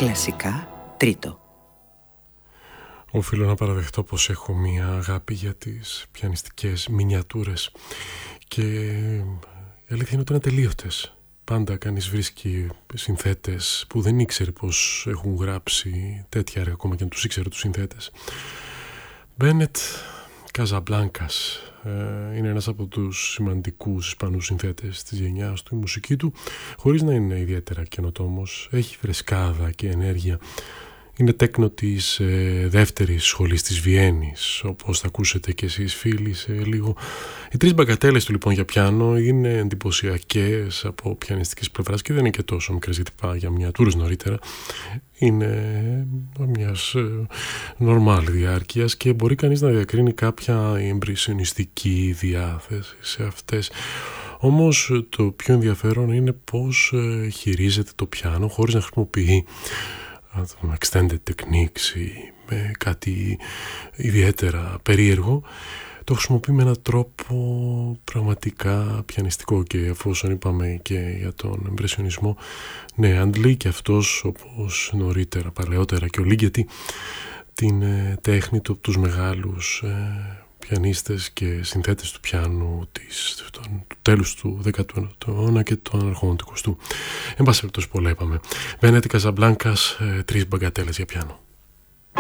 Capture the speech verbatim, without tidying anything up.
Κλασικά τρίτο. Οφείλω να παραδεχτώ πως έχω μία αγάπη για τις πιανιστικές μινιατούρες και η αλήθεια είναι ότι είναι ατελείωτες. Πάντα κανείς βρίσκει συνθέτες που δεν ήξερε πως έχουν γράψει τέτοια έργα, ακόμα και αν τους ήξερε τους συνθέτες. Μπένετ Καζαμπλάνκας είναι ένας από τους σημαντικούς Ισπανούς συνθέτες της γενιάς του. Η μουσική του, χωρίς να είναι ιδιαίτερα καινοτόμος, έχει φρεσκάδα και ενέργεια. Είναι τέκνο της ε, δεύτερης σχολής της Βιέννης, όπως θα ακούσετε και εσείς φίλοι σε λίγο. Οι τρεις μπαγκατέλες του λοιπόν για πιάνο είναι εντυπωσιακές από πιανιστικής πλευράς και δεν είναι και τόσο μικρές, γιατί πάει για μινιατούρες νωρίτερα. Είναι μιας ε, νορμάλ διάρκειας και μπορεί κανείς να διακρίνει κάποια εμπρισιονιστική διάθεση σε αυτές. Όμως το πιο ενδιαφέρον είναι πώς ε, χειρίζεται το πιάνο χωρίς να χρησιμοποιεί με extended techniques ή με κάτι ιδιαίτερα περίεργο. Το χρησιμοποιεί με έναν τρόπο πραγματικά πιανιστικό, και εφόσον είπαμε και για τον εμπρεσιονισμό, ναι, αντλεί και αυτός, όπως νωρίτερα, παλαιότερα και ο Ligeti, την ε, τέχνη του από τους μεγάλους ε, πιανίστες και συνθέτες του πιάνου της, του, του τέλους του δέκατου ένατου αιώνα και των αρχών του εικοστού. Εν πάση περιπτώσει πολλά είπαμε. Μπένετ Καζαμπλάνκας, τρεις μπαγκατέλες για πιάνο.